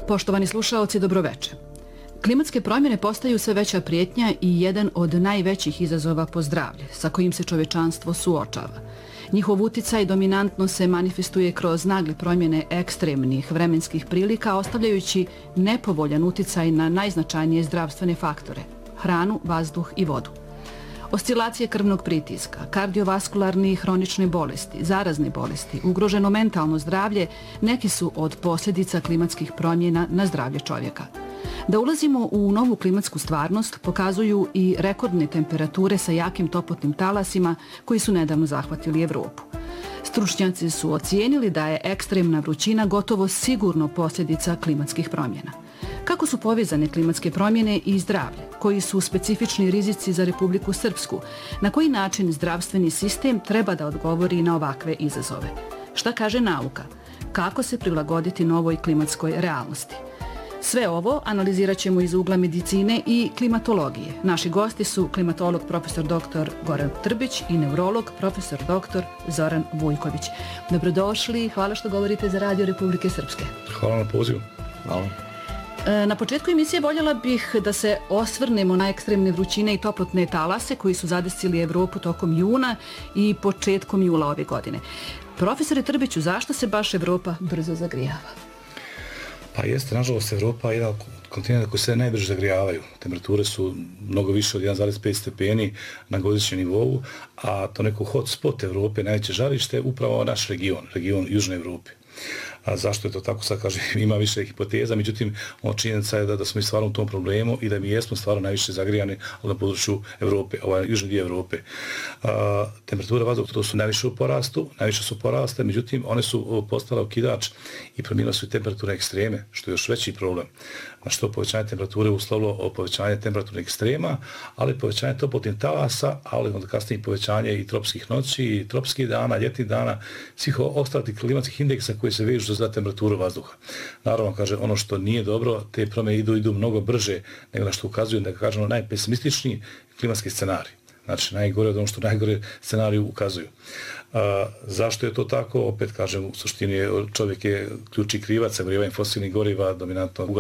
Poštovani slušaoci, dobroveče. Klimatske promjene postaju sve veća prijetnja i jedan od najvećih izazova po zdravlje, sa kojim se čovečanstvo suočava. Njihov uticaj dominantno se manifestuje kroz nagle promjene ekstremnih vremenskih prilika, ostavljajući nepovoljan uticaj na najznačajnije zdravstvene faktore – hranu, vazduh i vodu. Oscilacije krvnog pritiska, kardiovaskularne i hronične bolesti, zarazne bolesti, ugroženo mentalno zdravlje neki su od posljedica klimatskih promjena na zdravlje čovjeka. Da ulazimo u novu klimatsku stvarnost pokazuju i rekordne temperature sa jakim toplotnim talasima koji su nedavno zahvatili Evropu. Stručnjaci su ocijenili da je ekstremna vrućina gotovo sigurno posljedica klimatskih promjena. Kako su povezane klimatske promjene i zdravlje? Koji su specifični rizici za Republiku Srpsku? Na koji način zdravstveni sistem treba da odgovori na ovakve izazove? Šta kaže nauka? Kako se prilagoditi novoj klimatskoj realnosti? Sve ovo analizirat ćemo iz ugla medicine i klimatologije. Naši gosti su klimatolog profesor dr. Goran Trbić i neurolog profesor dr. Zoran Vujković. Dobrodošli, hvala što govorite za Radio Republike Srpske. Hvala na pozivu. Hvala. Na početku emisije voljela bih da se osvrnemo na ekstremne vrućine i toplotne talase koji su zadesili Evropu tokom juna i početkom jula ove godine. Profesore Trbiću, zašto se baš Evropa brzo zagrijava? Pa jeste, nažalost, Evropa je jedan kontinent koji se najbrže zagrijavaju. Temperature su mnogo više od 1,5 stepeni na godišnjem nivou, a to neko hotspot Evrope, najveće žarište, je upravo naš region Južne Evrope. A zašto je to tako, sad kaže, ima više hipoteza, međutim, činjenica je da smo i stvarno u tom problemu i da mi jesmo stvarno najviše zagrijani na području Evrope, južni dio Evrope. Temperature vazduha to su najviše su poraste, međutim, one su postale okidač i promijenile su i temperature ekstreme, što je još veći problem. Na što povećanje temperature uslovilo povećanje temperaturnih ekstrema, ali povećanje toplotnih talasa, ali onda kasnije povećanje i tropskih noći, i tropskih dana, ljetnih dana, svih ostalih klimatskih indeksa koji se vežu za temperaturu vazduha. Naravno, kaže, ono što nije dobro, te promjene idu mnogo brže nego na što ukazuju, da kažemo, najpesimističniji klimatski scenarij. Znači, najgore od ono što najgore scenariju ukazuju. Zašto je to tako? Opet, kažem, u suštini čovjek je ključni krivac, sagrijevanje fosilnih goriva, dominantno